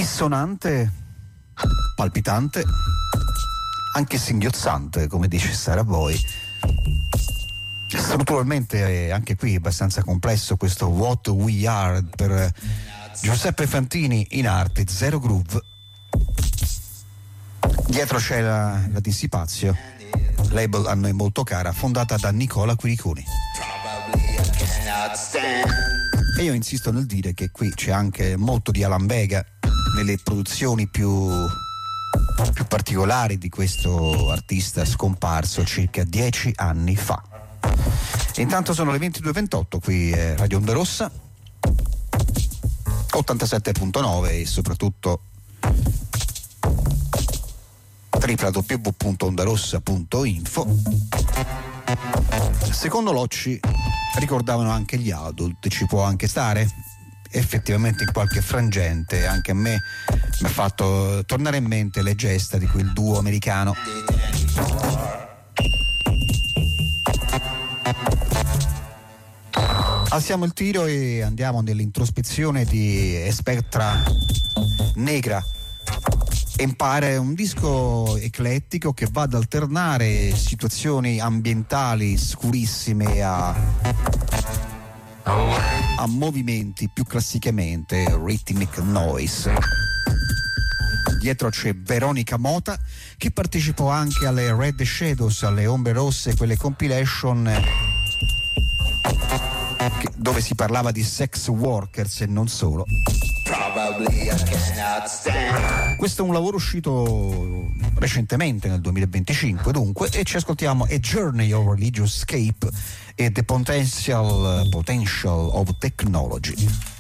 dissonante, palpitante, anche singhiozzante, come dice Sarah Boy. Strutturalmente anche qui è abbastanza complesso questo What We Are per Giuseppe Fantini in arte, Zero Groove. Dietro c'è la Dissipazio, label a noi molto cara, fondata da Nicola Quiriconi. E io insisto nel dire che qui c'è anche molto di Alan Vega nelle produzioni più particolari di questo artista scomparso circa 10 anni fa. Intanto sono le 22:28, qui è Radio Onda Rossa 87.9 e soprattutto www.ondarossa.info. Secondo Locci ricordavano anche gli Adult, ci può anche stare? Effettivamente in qualche frangente anche a me mi ha fatto tornare in mente le gesta di quel duo americano. Alziamo il tiro e andiamo nell'introspezione di Spectra Negra Empire, un disco eclettico che va ad alternare situazioni ambientali scurissime a movimenti più classicamente rhythmic noise. Dietro c'è Veronica Mota che partecipò anche alle Red Shadows, alle Ombre Rosse, quelle compilation dove si parlava di sex workers e non solo. Questo è un lavoro uscito recentemente nel 2025 dunque, e ci ascoltiamo A Journey of Religious Escape e The Potential of Technology.